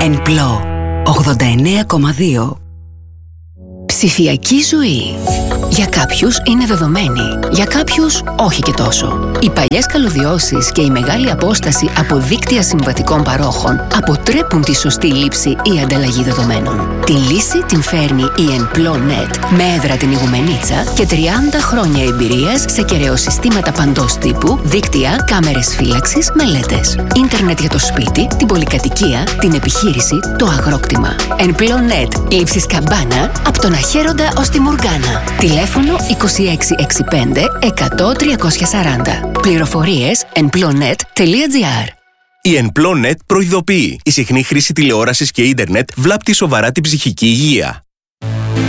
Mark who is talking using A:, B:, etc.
A: Ενπλό 89,2. Ψηφιακή ζωή. Για κάποιους είναι δεδομένη, για κάποιους όχι και τόσο. Οι παλιές καλωδιώσεις και η μεγάλη απόσταση από δίκτυα συμβατικών παρόχων αποτρέπουν τη σωστή λήψη ή ανταλλαγή δεδομένων. Την λύση την φέρνει η EnploNet με έδρα την Ιγουμενίτσα και 30 χρόνια εμπειρίας σε κεραιοσυστήματα παντός τύπου, δίκτυα, κάμερες φύλαξης, μελέτες. Ίντερνετ για το σπίτι, την πολυκατοικία, την επιχείρηση, το αγρόκτημα. EnploNet, λήψης καμπάνα από τον Αχέροντα ως τη Μουργάνα. Τηλέφωνο 2665 100 340. Πληροφορίες emplonet.gr.
B: Η EnploNet προειδοποιεί. Η συχνή χρήση τηλεόρασης και ίντερνετ βλάπτει σοβαρά την ψυχική υγεία.